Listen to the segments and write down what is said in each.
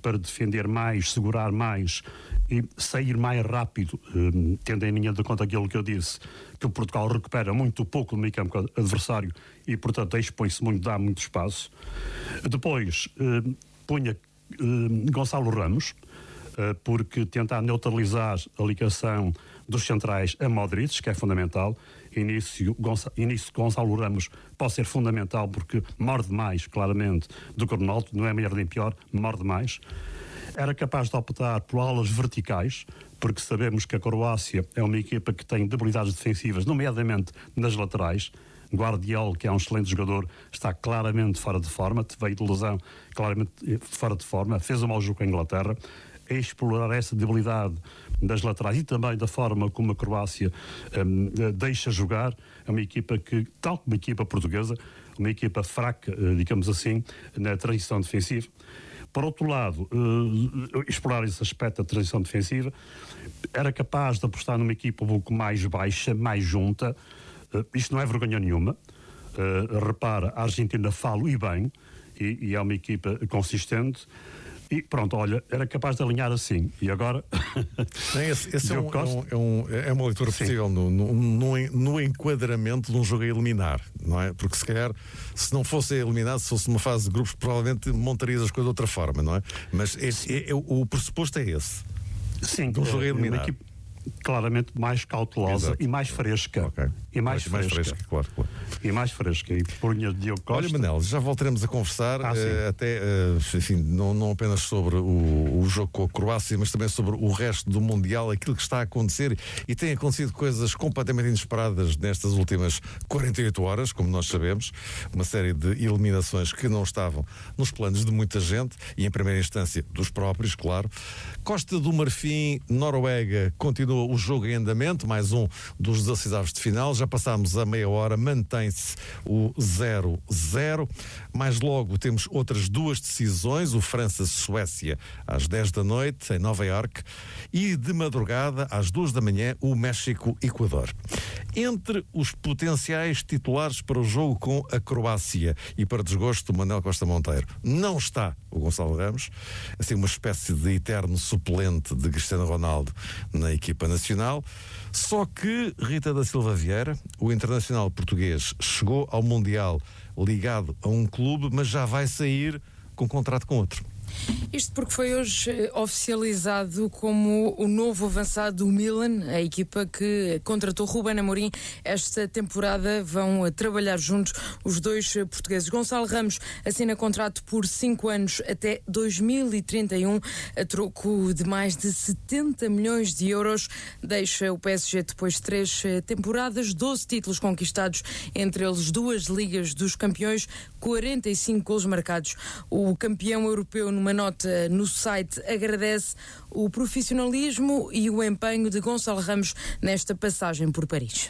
para defender mais, segurar mais e sair mais rápido, tendo em linha de conta aquilo que eu disse, que o Portugal recupera muito pouco no meio campo adversário e, portanto, expõe-se muito, dá muito espaço. Depois, punha Gonçalo Ramos, porque tentar neutralizar a ligação dos centrais a Modric, que é fundamental, e nisso Gonçalo Ramos pode ser fundamental porque morde mais, claramente, do que o Ronaldo, não é melhor nem pior, morde mais. Era capaz de optar por alas verticais, porque sabemos que a Croácia é uma equipa que tem debilidades defensivas, nomeadamente nas laterais. Guardiol, que é um excelente jogador, está claramente fora de forma, veio de lesão, claramente fora de forma, fez um mau jogo com a Inglaterra. A explorar essa debilidade das laterais e também da forma como a Croácia deixa jogar. É uma equipa que, tal como a equipa portuguesa, uma equipa fraca, digamos assim, na transição defensiva. Por outro lado, explorar esse aspecto da transição defensiva, era capaz de apostar numa equipa um pouco mais baixa, mais junta. Isto não é vergonha nenhuma. Repara, a Argentina fala e bem, e é uma equipa consistente. E pronto, olha, era capaz de alinhar assim. E agora... Esse é uma leitura possível no enquadramento de um jogo a eliminar, não é? Porque se calhar, se não fosse eliminado, se fosse uma fase de grupos, provavelmente montarias as coisas de outra forma, não é? Mas o pressuposto é esse. Sim. De um jogo a eliminar. Uma equipe claramente mais cautelosa. Exato. E mais fresca. Okay. E mais fresca, claro. E mais fresca. E punha Diogo Costa. Olha, Manel, já voltaremos a conversar enfim, não apenas sobre o jogo com a Croácia, mas também sobre o resto do Mundial, aquilo que está a acontecer, e tem acontecido coisas completamente inesperadas nestas últimas 48 horas, como nós sabemos, uma série de eliminações que não estavam nos planos de muita gente, e em primeira instância dos próprios, claro. Costa do Marfim, Noruega, continua o jogo em andamento, mais um dos 16 avos de final. Já passámos a meia hora, mantém-se o 0-0. Mais logo temos outras duas decisões, o França-Suécia às 10 da noite em Nova Iorque, e de madrugada às 2 da manhã o México-Equador. Entre os potenciais titulares para o jogo com a Croácia, e para desgosto do Manuel Costa Monteiro, não está o Gonçalo Ramos, assim uma espécie de eterno suplente de Cristiano Ronaldo na equipa nacional. Só que Rita da Silva Vieira, o internacional português, chegou ao Mundial ligado a um clube, mas já vai sair com contrato com outro. Isto porque foi hoje oficializado como o novo avançado do Milan, a equipa que contratou Ruben Amorim. Esta temporada vão trabalhar juntos os dois portugueses. Gonçalo Ramos assina contrato por 5 anos até 2031, a troco de mais de 70 milhões de euros. Deixa o PSG depois de 3 temporadas, 12 títulos conquistados, entre eles 2 Ligas dos Campeões, 45 golos marcados. O campeão europeu, numa nota no site, agradece o profissionalismo e o empenho de Gonçalo Ramos nesta passagem por Paris.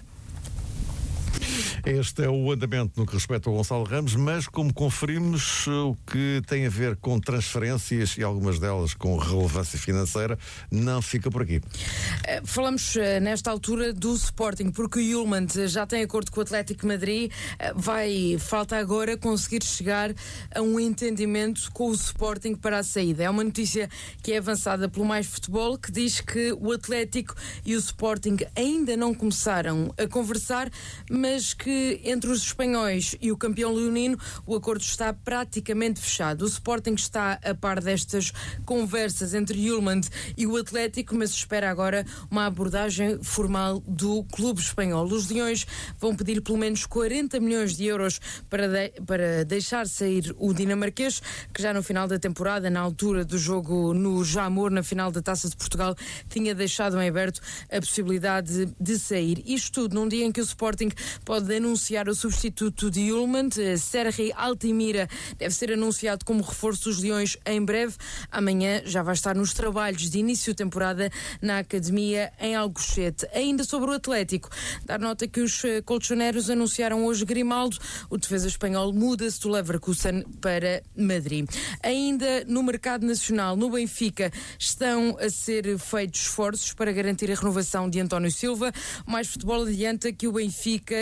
Este é o andamento no que respeita ao Gonçalo Ramos, mas como conferimos, o que tem a ver com transferências, e algumas delas com relevância financeira, não fica por aqui. Falamos nesta altura do Sporting, porque o Yulman já tem acordo com o Atlético de Madrid. Falta agora conseguir chegar a um entendimento com o Sporting para a saída. É uma notícia que é avançada pelo Mais Futebol, que diz que o Atlético e o Sporting ainda não começaram a conversar, mas que entre os espanhóis e o campeão leonino o acordo está praticamente fechado. O Sporting está a par destas conversas entre Yulman e o Atlético, mas espera agora uma abordagem formal do clube espanhol. Os Leões vão pedir pelo menos 40 milhões de euros para deixar sair o dinamarquês, que já no final da temporada, na altura do jogo no Jamor, na final da Taça de Portugal, tinha deixado em aberto a possibilidade de sair. Isto tudo num dia em que o Sporting pode anunciar o substituto de Yulman. Sergi Altimira deve ser anunciado como reforço dos Leões em breve. Amanhã já vai estar nos trabalhos de início de temporada na academia em Alcochete. Ainda sobre o Atlético, dar nota que os colchoneros anunciaram hoje Grimaldo. O defesa espanhol muda-se do Leverkusen para Madrid. Ainda no mercado nacional, no Benfica, estão a ser feitos esforços para garantir a renovação de António Silva. O Mais Futebol adianta que o Benfica já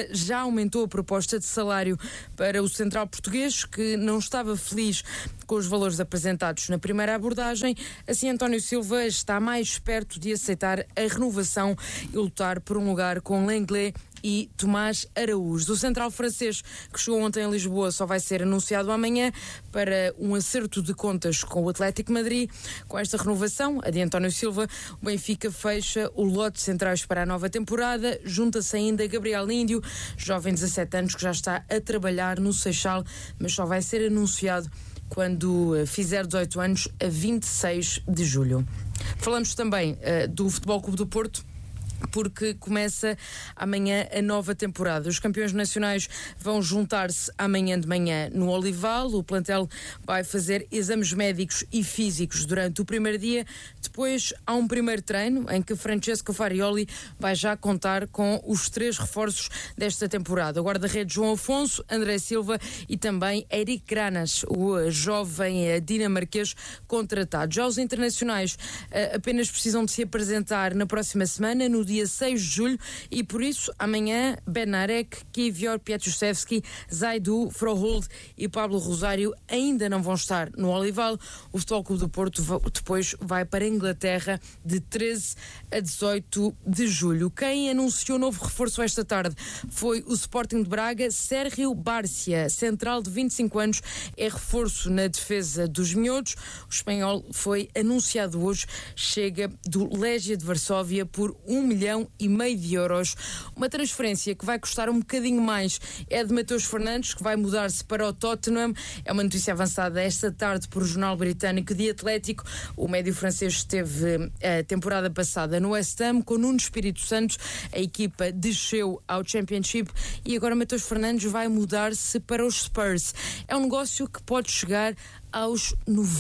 aumentou a proposta de salário para o central português, que não estava feliz com os valores apresentados na primeira abordagem. Assim, António Silva está mais perto de aceitar a renovação e lutar por um lugar com Lenglet e Tomás Araújo. O central francês, que chegou ontem a Lisboa, só vai ser anunciado amanhã para um acerto de contas com o Atlético Madrid. Com esta renovação, a de António Silva, o Benfica fecha o lote de centrais para a nova temporada. Junta-se ainda Gabriel Índio, jovem de 17 anos, que já está a trabalhar no Seixal, mas só vai ser anunciado quando fizer 18 anos, a 26 de julho. Falamos também do Futebol Clube do Porto, porque começa amanhã a nova temporada. Os campeões nacionais vão juntar-se amanhã de manhã no Olival. O plantel vai fazer exames médicos e físicos durante o primeiro dia. Depois há um primeiro treino em que Francesco Farioli vai já contar com os 3 reforços desta temporada. O guarda-redes João Afonso, André Silva e também Eric Granas, o jovem dinamarquês contratado. Já os internacionais apenas precisam de se apresentar na próxima semana, no dia 6 de julho, e por isso amanhã Bednarek, Kivior, Pietrusevski, Zaidu, Froholt e Pablo Rosário ainda não vão estar no Olival. O Futebol Clube do Porto depois vai para a Inglaterra de 13 a 18 de julho. Quem anunciou novo reforço esta tarde foi o Sporting de Braga. Sérgio Bárcia, central de 25 anos, é reforço na defesa dos miúdos. O espanhol foi anunciado hoje, chega do Legia de Varsóvia por 1,5 milhão de euros. Uma transferência que vai custar um bocadinho mais é de Matheus Fernandes, que vai mudar-se para o Tottenham. É uma notícia avançada esta tarde por o jornal britânico The Athletic. O médio francês esteve a temporada passada no West Ham com Nuno Espírito Santo. A equipa desceu ao Championship e agora Matheus Fernandes vai mudar-se para os Spurs. É um negócio que pode chegar aos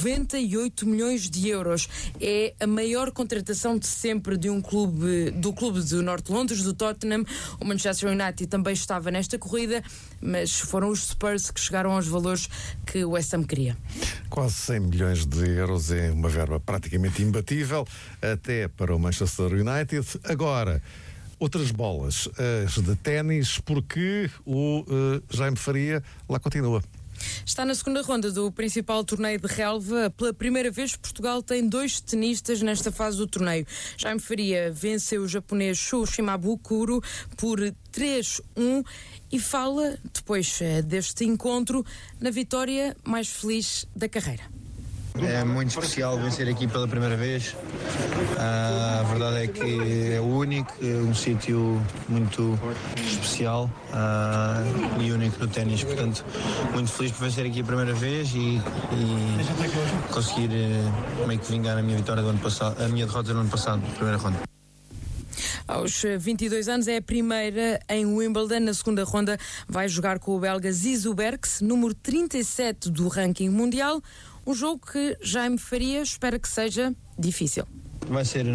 98 milhões de euros. É a maior contratação de sempre de um clube, do clube do Norte de Londres, do Tottenham. O Manchester United também estava nesta corrida, mas foram os Spurs que chegaram aos valores que o West Ham queria. Quase 100 milhões de euros é uma verba praticamente imbatível, até para o Manchester United. Agora, outras bolas, as de ténis, porque o Jaime Faria lá continua. Está na segunda ronda do principal torneio de relva. Pela primeira vez, Portugal tem 2 tenistas nesta fase do torneio. Jaime Faria venceu o japonês Shu Shimabukuro por 3-1 e fala, depois deste encontro, na vitória mais feliz da carreira. É muito especial vencer aqui pela primeira vez. A verdade é que é o único, um sítio muito especial e único no ténis. Portanto, muito feliz por vencer aqui a primeira vez e conseguir meio que vingar a minha vitória do ano passado, a minha derrota do ano passado, primeira ronda. Aos 22 anos é a primeira em Wimbledon. Na segunda ronda vai jogar com o belga Zizou Berks, número 37 do ranking mundial. Um jogo que Jaime Faria espera que seja difícil. Vai ser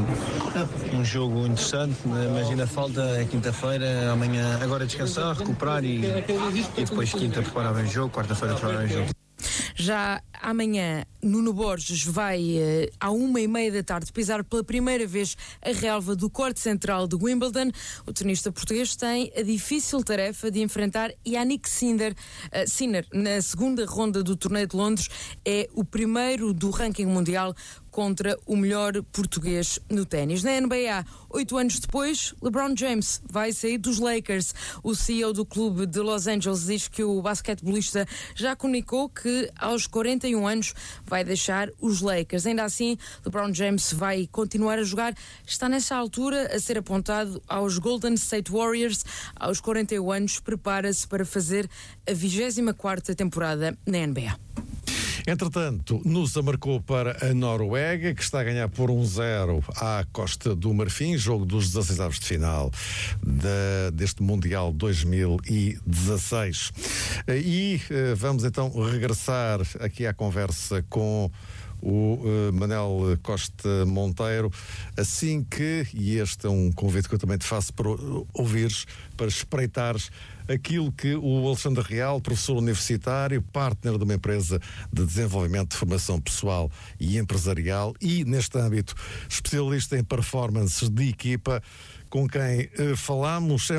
um jogo interessante, mas ainda falta, é quinta-feira, amanhã agora descansar, recuperar e depois quinta preparar bem o jogo, quarta-feira preparar bem o jogo. Já amanhã, Nuno Borges vai, à 1h30 da tarde, pisar pela primeira vez a relva do corte central de Wimbledon. O tenista português tem a difícil tarefa de enfrentar Yannick Sinner na segunda ronda do torneio de Londres. É o primeiro do ranking mundial contra o melhor português no ténis. Na NBA, 8 anos depois, LeBron James vai sair dos Lakers. O CEO do clube de Los Angeles diz que o basquetebolista já comunicou que aos 41 anos vai deixar os Lakers. Ainda assim, LeBron James vai continuar a jogar. Está nessa altura a ser apontado aos Golden State Warriors. Aos 41 anos, prepara-se para fazer a 24ª temporada na NBA. Entretanto, Nusa marcou para a Noruega, que está a ganhar por 1-0 à Costa do Marfim, jogo dos 16avos de final deste Mundial 2016. E vamos então regressar aqui à conversa com o Manel Costa Monteiro, assim que, e este é um convite que eu também te faço para ouvires, para espreitares aquilo que o Alexandre Real, professor universitário, partner de uma empresa de desenvolvimento de formação pessoal e empresarial e, neste âmbito, especialista em performances de equipa, com quem falámos,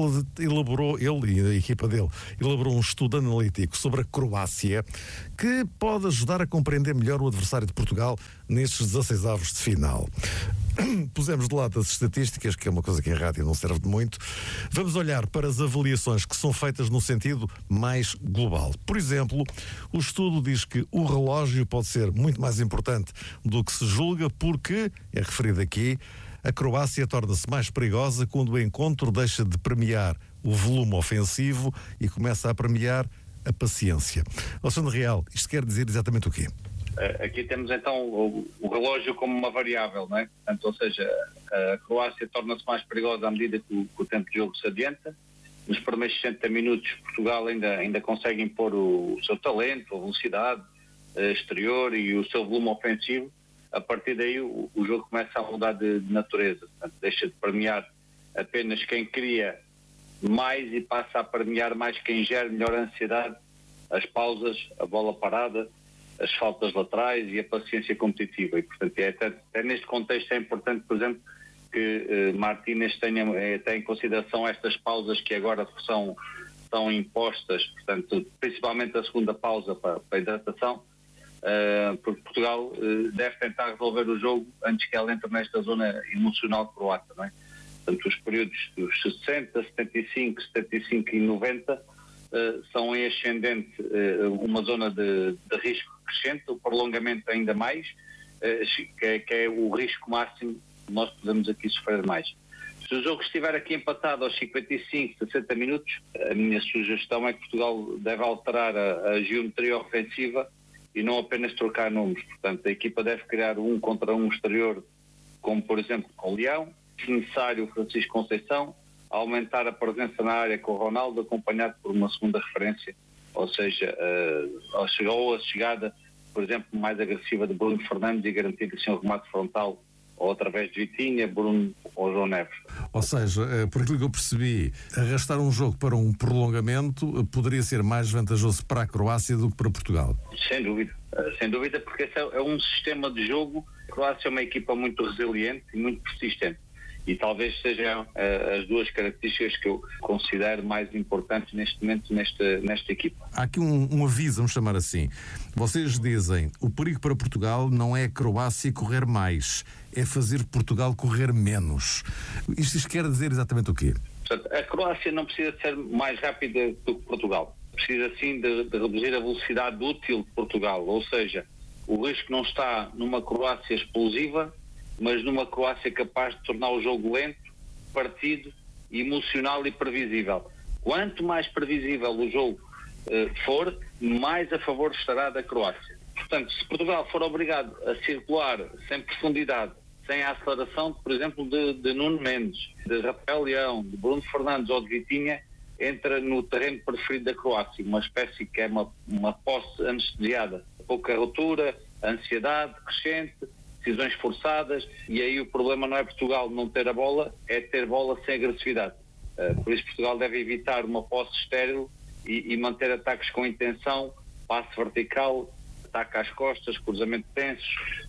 ele e a equipa dele elaborou um estudo analítico sobre a Croácia que pode ajudar a compreender melhor o adversário de Portugal nestes 16avos de final. Pusemos de lado as estatísticas, que é uma coisa que em rádio não serve de muito. Vamos olhar para as avaliações que são feitas no sentido mais global. Por exemplo, o estudo diz que o relógio pode ser muito mais importante do que se julga porque, é referido aqui, a Croácia torna-se mais perigosa quando o encontro deixa de premiar o volume ofensivo e começa a premiar a paciência. Alexandre Real, isto quer dizer exatamente o quê? Aqui temos então o relógio como uma variável, não é? Portanto, ou seja, a Croácia torna-se mais perigosa à medida que o tempo de jogo se adianta. Nos primeiros 60 minutos, Portugal ainda consegue impor o seu talento, a velocidade exterior e o seu volume ofensivo. A partir daí o jogo começa a mudar de natureza. Portanto, deixa de premiar apenas quem cria mais e passa a premiar mais quem gera melhor a ansiedade, as pausas, a bola parada, as faltas laterais e a paciência competitiva. E, portanto, até neste contexto é importante, por exemplo, que Martínez tenha em consideração estas pausas que agora são impostas, portanto, principalmente a segunda pausa para a hidratação, porque Portugal deve tentar resolver o jogo antes que ela entre nesta zona emocional croata, não é? Portanto, os períodos dos 60, 75, 75 e 90 são em ascendente uma zona de risco crescente, o prolongamento ainda mais, que é o risco máximo que nós podemos aqui sofrer mais. Se o jogo estiver aqui empatado aos 55, 60 minutos, a minha sugestão é que Portugal deve alterar a geometria ofensiva e não apenas trocar números. Portanto, a equipa deve criar um contra um exterior, como por exemplo com o Leão, se necessário o Francisco Conceição, aumentar a presença na área com o Ronaldo, acompanhado por uma segunda referência, ou seja, a chegada, por exemplo, mais agressiva de Bruno Fernandes e garantir assim um remate frontal, ou através de Vitinha, Bruno ou João Neves. Ou seja, por aquilo que eu percebi, arrastar um jogo para um prolongamento poderia ser mais vantajoso para a Croácia do que para Portugal? Sem dúvida, porque esse é um sistema de jogo. A Croácia é uma equipa muito resiliente e muito persistente. E talvez sejam as duas características que eu considero mais importantes neste momento nesta equipa. Há aqui um aviso, vamos chamar assim. Vocês dizem, o perigo para Portugal não é a Croácia correr mais, é fazer Portugal correr menos. Isto quer dizer exatamente o quê? Portanto, a Croácia não precisa de ser mais rápida do que Portugal. Precisa sim de reduzir a velocidade útil de Portugal. Ou seja, o risco não está numa Croácia explosiva, mas numa Croácia capaz de tornar o jogo lento, partido, emocional e previsível. Quanto mais previsível o jogo for, mais a favor estará da Croácia. Portanto, se Portugal for obrigado a circular sem profundidade, sem a aceleração, por exemplo, de Nuno Mendes, de Rafael Leão, de Bruno Fernandes ou de Vitinha, entra no terreno preferido da Croácia, uma espécie que é uma posse anestesiada, pouca ruptura, ansiedade crescente, decisões forçadas, e aí o problema não é Portugal não ter a bola, é ter bola sem agressividade. Por isso Portugal deve evitar uma posse estéril e manter ataques com intenção, passe vertical, ataque às costas, cruzamento tensos,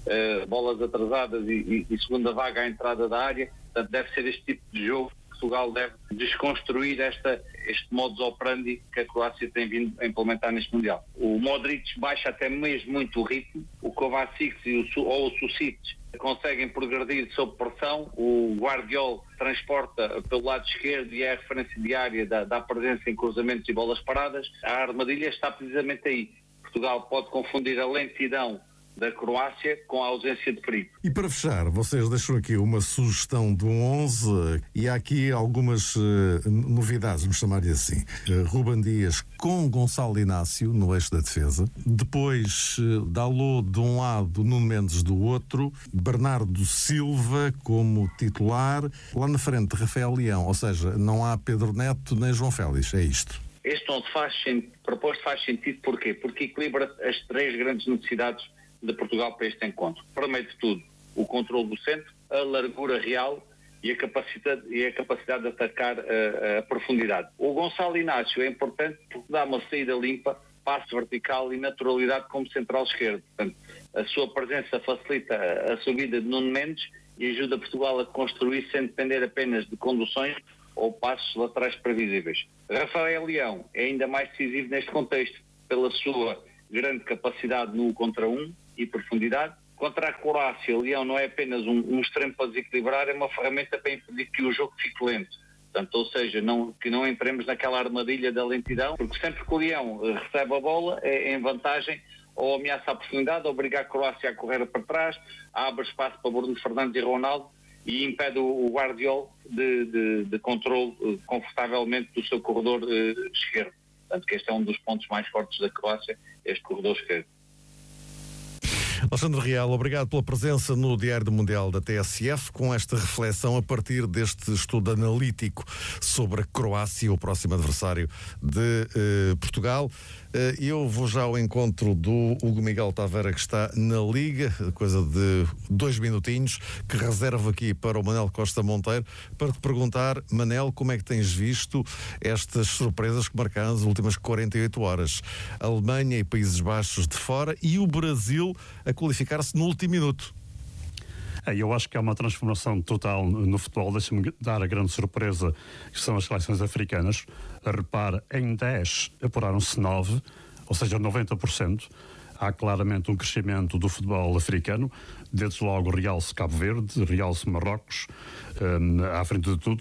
bolas atrasadas e segunda vaga à entrada da área. Portanto, deve ser este tipo de jogo que Portugal deve desconstruir este modus operandi que a Croácia tem vindo a implementar neste Mundial. O Modric baixa até mesmo muito o ritmo, o Kovacic ou o Susic conseguem progredir sob pressão, o Guardiola transporta pelo lado esquerdo e é a referência diária da presença em cruzamentos e bolas paradas. A armadilha está precisamente aí. Portugal pode confundir a lentidão da Croácia com a ausência de perigo. E para fechar, vocês deixam aqui uma sugestão do 11 e há aqui algumas novidades, vamos chamar-lhe assim. Ruben Dias com Gonçalo Inácio no eixo da defesa. Depois, Dalot de um lado, Nuno Mendes do outro. Bernardo Silva como titular. Lá na frente, Rafael Leão. Ou seja, não há Pedro Neto nem João Félix. É isto. Este 11 proposto faz sentido. Porquê? Porque equilibra as três grandes necessidades de Portugal para este encontro. Primeiro de tudo, o controle do centro, a largura real e a capacidade de atacar a profundidade. O Gonçalo Inácio é importante porque dá uma saída limpa, passe vertical e naturalidade como central esquerdo. Portanto, a sua presença facilita a subida de Nuno Mendes e ajuda Portugal a construir sem depender apenas de conduções ou passos laterais previsíveis. Rafael Leão é ainda mais decisivo neste contexto, pela sua grande capacidade no 1 contra 1 e profundidade. Contra a Croácia, o Leão não é apenas um extremo para desequilibrar, é uma ferramenta para impedir que o jogo fique lento. Portanto, ou seja, que não entremos naquela armadilha da lentidão, porque sempre que o Leão recebe a bola é em vantagem, ou ameaça a profundidade, obriga a Croácia a correr para trás, abre espaço para Bruno Fernandes e Ronaldo e impede o Guardiol de controle confortavelmente do seu corredor esquerdo. Portanto, que este é um dos pontos mais fortes da Croácia, este corredor esquerdo. Alexandre Real, obrigado pela presença no Diário do Mundial da TSF, com esta reflexão a partir deste estudo analítico sobre a Croácia, o próximo adversário de Portugal. Eu vou já ao encontro do Hugo Miguel Taveira, que está na Liga, coisa de 2 minutinhos, que reservo aqui para o Manel Costa Monteiro, para te perguntar, Manel, como é que tens visto estas surpresas que marcaram as últimas 48 horas? Alemanha e Países Baixos de fora e o Brasil a qualificar-se no último minuto. Eu acho que há uma transformação total no futebol. Deixa-me dar a grande surpresa, que são as seleções africanas. Repara, em 10 apuraram-se 9, ou seja, 90%. Há claramente um crescimento do futebol africano, desde logo realce Cabo Verde, realce Marrocos, à frente de tudo.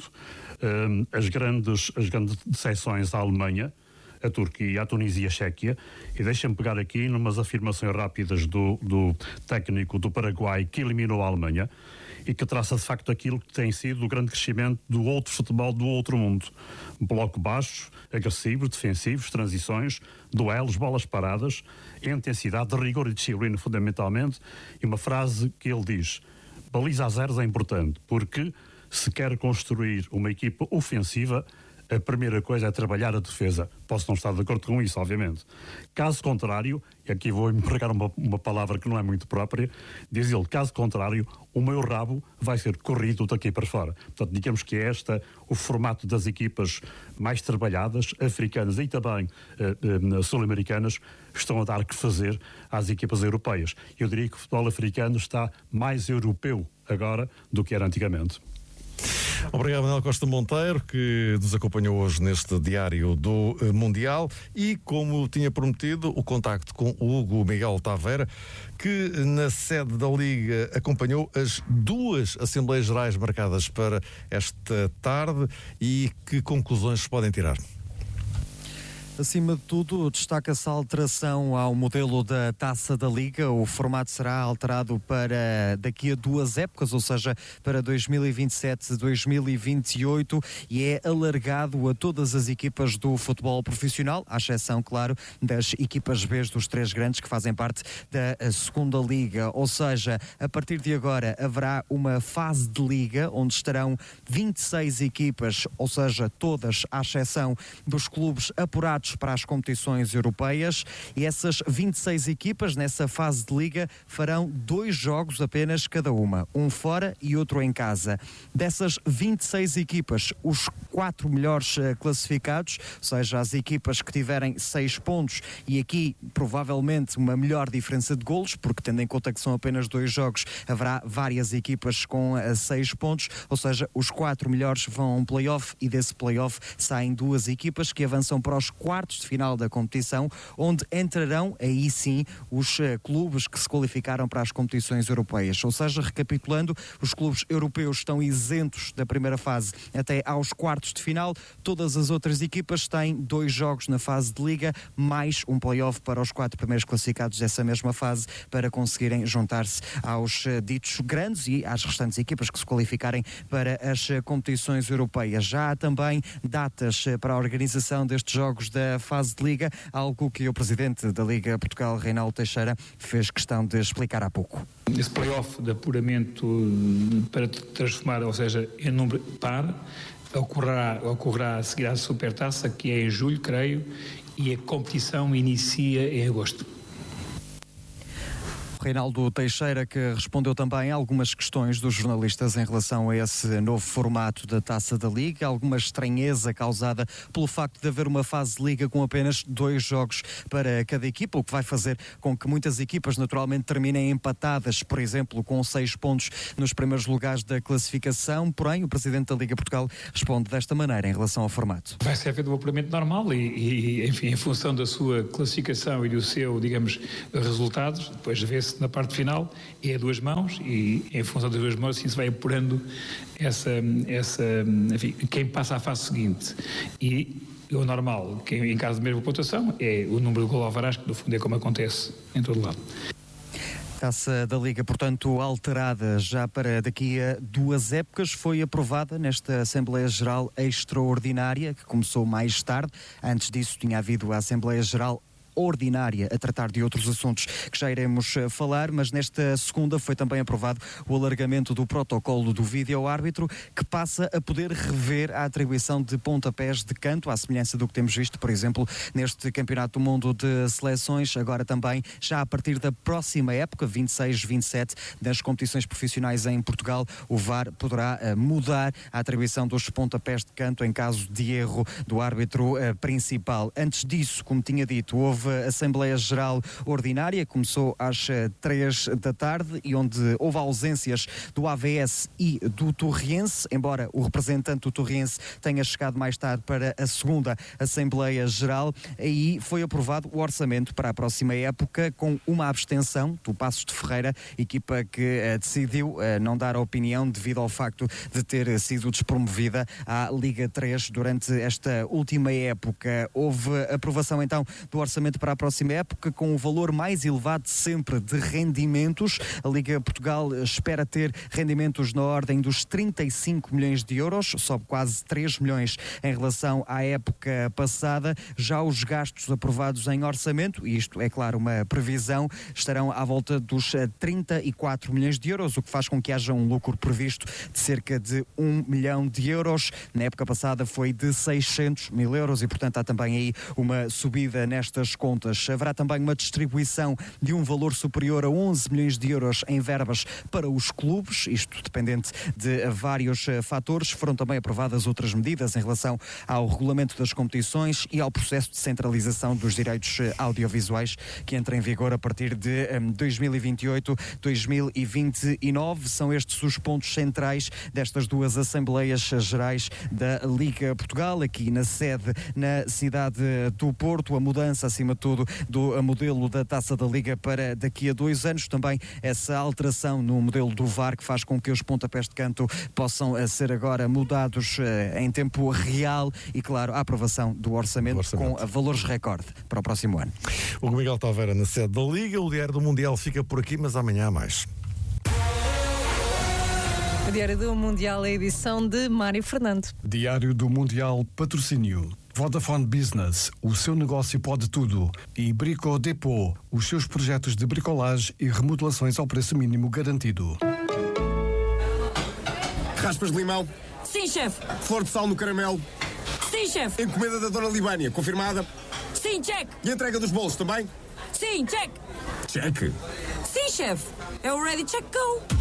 As grandes decepções à Alemanha, a Turquia, a Tunísia e a Chequia. E deixem-me pegar aqui numas afirmações rápidas do técnico do Paraguai, que eliminou a Alemanha e que traça de facto aquilo que tem sido o grande crescimento do outro futebol do outro mundo. Bloco baixo, agressivo, defensivos, transições, duelos, bolas paradas, intensidade, rigor e disciplina fundamentalmente. E uma frase que ele diz: baliza a zeros é importante, porque se quer construir uma equipa ofensiva, a primeira coisa é trabalhar a defesa. Posso não estar de acordo com isso, obviamente. Caso contrário, e aqui vou empregar uma palavra que não é muito própria, diz ele, caso contrário, o meu rabo vai ser corrido daqui para fora. Portanto, digamos que é o formato das equipas mais trabalhadas, africanas e também sul-americanas, estão a dar que fazer às equipas europeias. Eu diria que o futebol africano está mais europeu agora do que era antigamente. Obrigado, Manel Costa Monteiro, que nos acompanhou hoje neste Diário do Mundial e, como tinha prometido, o contacto com o Hugo Miguel Taveira, que na sede da Liga acompanhou as 2 Assembleias Gerais marcadas para esta tarde e que conclusões se podem tirar? Acima de tudo, destaca-se a alteração ao modelo da Taça da Liga. O formato será alterado para daqui a 2 épocas, ou seja, para 2027-2028, e é alargado a todas as equipas do futebol profissional, à exceção, claro, das equipas B dos 3 grandes que fazem parte da segunda Liga. Ou seja, a partir de agora haverá uma fase de Liga onde estarão 26 equipas, ou seja, todas, à exceção dos clubes apurados para as competições europeias, e essas 26 equipas nessa fase de Liga farão 2 jogos apenas cada uma, um fora e outro em casa. Dessas 26 equipas, os 4 melhores classificados, ou seja, as equipas que tiverem 6 pontos, e aqui provavelmente uma melhor diferença de golos, porque tendo em conta que são apenas 2 jogos, haverá várias equipas com 6 pontos, ou seja, os 4 melhores vão a um play-off e desse play-off saem 2 equipas que avançam para os quartos de final da competição, onde entrarão aí sim os clubes que se qualificaram para as competições europeias. Ou seja, recapitulando, os clubes europeus estão isentos da primeira fase até aos quartos de final. Todas as outras equipas têm 2 jogos na fase de Liga, mais um play-off para os 4 primeiros classificados dessa mesma fase, para conseguirem juntar-se aos ditos grandes e às restantes equipas que se qualificarem para as competições europeias. Já há também datas para a organização destes jogos da fase de Liga, algo que o presidente da Liga Portugal, Reinaldo Teixeira, fez questão de explicar há pouco. Esse play-off de apuramento para transformar, ou seja, em número par, ocorrerá a seguir à Supertaça, que é em julho, creio, e a competição inicia em agosto. Reinaldo Teixeira, que respondeu também a algumas questões dos jornalistas em relação a esse novo formato da Taça da Liga, alguma estranheza causada pelo facto de haver uma fase de Liga com apenas 2 jogos para cada equipa, o que vai fazer com que muitas equipas naturalmente terminem empatadas, por exemplo, com 6 pontos nos primeiros lugares da classificação. Porém, o Presidente da Liga Portugal responde desta maneira em relação ao formato. Vai ser feito um apuramento normal e, enfim, em função da sua classificação e do seu, digamos, resultados, depois vê-se na parte final, é a 2 mãos e em função das 2 mãos assim se vai apurando enfim, quem passa à fase seguinte. E o normal, que em caso de mesma pontuação, é o número de gol ao Varás, que no fundo é como acontece em todo lado. Taça da Liga, portanto, alterada já para daqui a 2 épocas, foi aprovada nesta Assembleia Geral Extraordinária, que começou mais tarde. Antes disso tinha havido a Assembleia Geral Ordinária a tratar de outros assuntos que já iremos falar, mas nesta segunda foi também aprovado o alargamento do protocolo do vídeo-árbitro, que passa a poder rever a atribuição de pontapés de canto, à semelhança do que temos visto, por exemplo, neste Campeonato do Mundo de Seleções. Agora também, já a partir da próxima época, 26-27, das competições profissionais em Portugal, o VAR poderá mudar a atribuição dos pontapés de canto em caso de erro do árbitro principal. Antes disso, como tinha dito, houve a Assembleia Geral Ordinária, começou às 3 da tarde e onde houve ausências do AVS e do Torriense, embora o representante do Torriense tenha chegado mais tarde para a segunda Assembleia Geral. Aí foi aprovado o orçamento para a próxima época com uma abstenção do Passos de Ferreira, equipa que decidiu não dar opinião devido ao facto de ter sido despromovida à Liga 3 durante esta última época. Houve aprovação então do orçamento para a próxima época com o valor mais elevado de sempre de rendimentos. A Liga Portugal espera ter rendimentos na ordem dos 35 milhões de euros, sobe quase 3 milhões em relação à época passada. Já os gastos aprovados em orçamento, e isto é claro uma previsão, estarão à volta dos 34 milhões de euros, o que faz com que haja um lucro previsto de cerca de 1 milhão de euros. Na época passada foi de 600 mil euros e, portanto, há também aí uma subida nestas contas. Haverá também uma distribuição de um valor superior a 11 milhões de euros em verbas para os clubes, isto dependente de vários fatores. Foram também aprovadas outras medidas em relação ao regulamento das competições e ao processo de centralização dos direitos audiovisuais que entra em vigor a partir de 2028-2029. São estes os pontos centrais destas 2 Assembleias Gerais da Liga Portugal, aqui na sede na cidade do Porto. A mudança, acima de tudo, do modelo da Taça da Liga para daqui a 2 anos. Também essa alteração no modelo do VAR que faz com que os pontapés de canto possam ser agora mudados em tempo real e, claro, a aprovação do orçamento com valores recorde para o próximo ano. O Miguel Taveira na sede da Liga. O Diário do Mundial fica por aqui, mas amanhã há mais. O Diário do Mundial é a edição de Mário Fernando. Diário do Mundial, patrocínio Vodafone Business, o seu negócio pode tudo. E Brico Depot, os seus projetos de bricolagem e remodelações ao preço mínimo garantido. Raspas de limão? Sim, chefe. Flor de sal no caramelo? Sim, chefe. Encomenda da Dona Libânia, confirmada? Sim, check. E a entrega dos bolos também? Sim, check. Check. Sim, chefe. É o Ready Check Go.